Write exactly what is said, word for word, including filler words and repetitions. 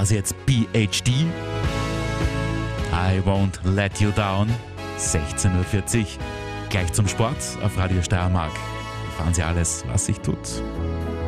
das jetzt B H D. I won't let you down. sechzehn Uhr vierzig. Gleich zum Sport auf Radio Steiermark. Erfahren Sie alles, was sich tut.